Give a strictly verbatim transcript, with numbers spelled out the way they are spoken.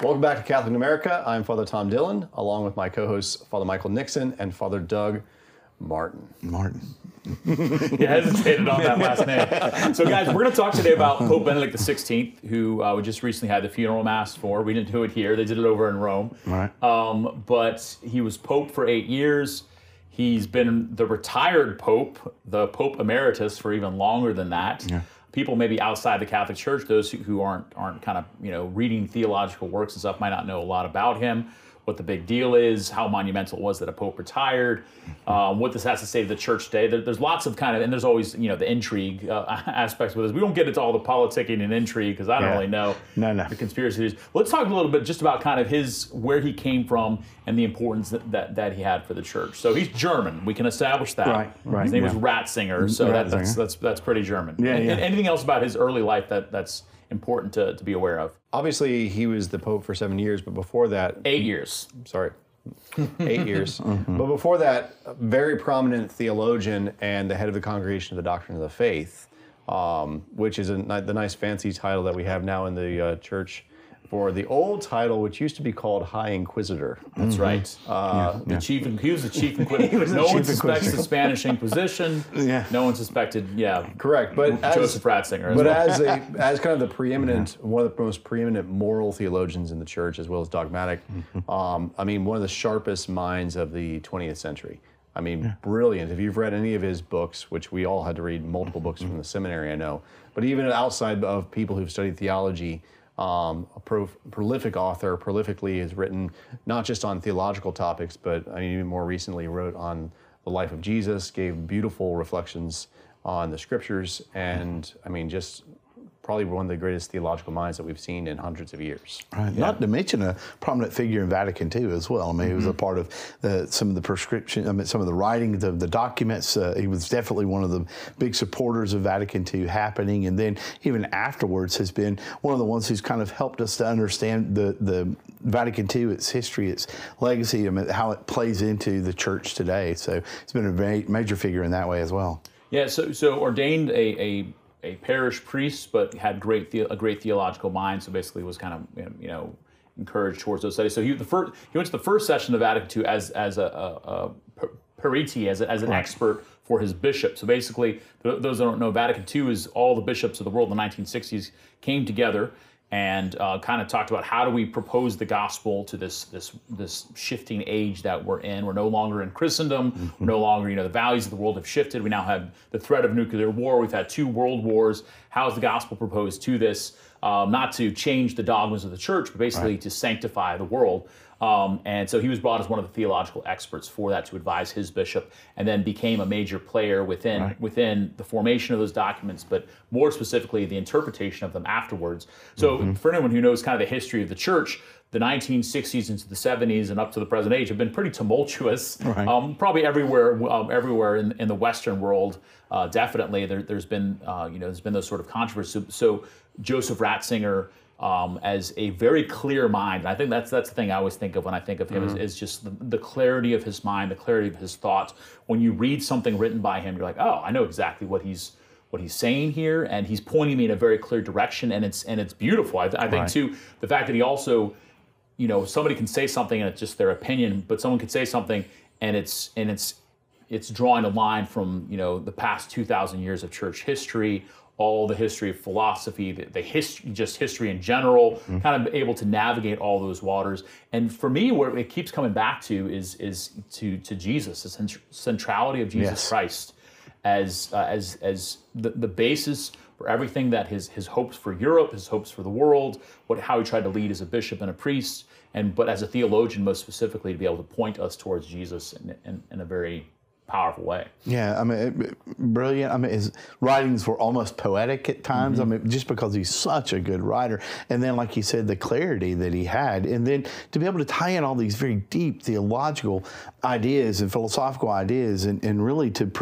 Welcome back to Catholic in America. I'm Father Tom Dillon, along with my co-hosts, Father Michael Nixon and Father Doug Martin. Martin. You hesitated on that last name. So, guys, we're going to talk today about Pope Benedict the sixteenth, who uh, we just recently had the funeral mass for. We didn't do it here. They did it over in Rome. Right. Um, but he was Pope for eight years. He's been the retired Pope, the Pope Emeritus, for even longer than that. Yeah. People maybe outside the Catholic Church, those who, who aren't aren't kind of you know reading theological works and stuff, might not know a lot about him. What the big deal is, how monumental it was that a pope retired, um, what this has to say to the church today. There, there's lots of kind of, and there's always, you know, the intrigue uh, aspects with this. We don't get into all the politicking and intrigue because I don't Yeah. really know No, no. the conspiracies. Let's talk a little bit just about kind of his, where he came from and the importance that, that, that he had for the church. So he's German. We can establish that. Right, right, His name yeah. was Ratzinger, so that, that's, Ratzinger. that's, that's pretty German. Yeah, and, yeah. and anything else about his early life that, that's important to, to be aware of? Obviously, he was the Pope for seven years, but before that, Eight years. sorry, eight years. But before that, a very prominent theologian and the head of the Congregation of the Doctrine of the Faith, um, which is a, ni- the nice fancy title that we have now in the uh, church for the old title, which used to be called High Inquisitor. That's right. Uh, yeah. The chief, he was the chief inquisitor. was the No one chief suspects inquisitor. the Spanish Inquisition. Yeah. No one suspected, yeah, Correct, but as, Joseph Ratzinger. As but well. as a as kind of the preeminent, one of the most preeminent moral theologians in the church, as well as dogmatic. Um, I mean, one of the sharpest minds of the twentieth century. I mean, brilliant. If you've read any of his books, which we all had to read multiple books from the seminary, I know, but even outside of people who've studied theology, um, a pro- prolific author, prolifically has written not just on theological topics, but I mean, even more recently wrote on the life of Jesus, gave beautiful reflections on the scriptures, and I mean, just probably one of the greatest theological minds that we've seen in hundreds of years. Right. Not to mention a prominent figure in Vatican Two as well. I mean, he was a part of the, some of the prescription, I mean, some of the writings of the documents. Uh, he was definitely one of the big supporters of Vatican Two happening, and then even afterwards has been one of the ones who's kind of helped us to understand the, the Vatican Two, its history, its legacy, I mean, how it plays into the church today. So it's been a very major figure in that way as well. Yeah, so so ordained a, a a parish priest, but had great the, a great theological mind. So basically, was kind of you know encouraged towards those studies. So he the first he went to the first session of Vatican Two as as a, a, a periti, as a, as an expert for his bishop. So basically, th- those that don't know, Vatican Two is all the bishops of the world in the nineteen sixties came together and uh, kind of talked about how do we propose the gospel to this this this shifting age that we're in. We're no longer in Christendom. Mm-hmm. We're no longer, you know, the values of the world have shifted. We now have the threat of nuclear war. We've had two world wars. How is the gospel proposed to this? Um, not to change the dogmas of the church, but basically Right. to sanctify the world. Um, and so he was brought as one of the theological experts for that to advise his bishop, and then became a major player within Right. within the formation of those documents, but more specifically the interpretation of them afterwards. So mm-hmm. for anyone who knows kind of the history of the church, the nineteen sixties into the seventies and up to the present age have been pretty tumultuous. Right. Um, probably everywhere, um, everywhere in, in the Western world, uh, definitely there, there's been uh, you know there's been those sort of controversies. So, so Joseph Ratzinger. Um, as a very clear mind. And I think that's that's the thing I always think of when I think of him mm-hmm. is, is just the, the clarity of his mind, the clarity of his thoughts. When you read something written by him, you're like, oh, I know exactly what he's what he's saying here, and he's pointing me in a very clear direction, and it's and it's beautiful. I, I think Right. too the fact that he also, you know, somebody can say something and it's just their opinion, but someone could say something and it's and it's it's drawing a line from you know the past two thousand years of church history. All the history of philosophy, the, the history, just history in general, mm-hmm. kind of able to navigate all those waters. And for me, where it keeps coming back to is is to to Jesus, the cent- centrality of Jesus Yes. Christ as uh, as as the, the basis for everything that his his hopes for Europe, his hopes for the world, what how he tried to lead as a bishop and a priest, and but as a theologian, most specifically, to be able to point us towards Jesus in, in, in a very powerful way. Yeah, I mean, it, brilliant. I mean, his writings were almost poetic at times. Mm-hmm. I mean, just because he's such a good writer. And then, like you said, the clarity that he had. And then to be able to tie in all these very deep theological ideas and philosophical ideas and, and really to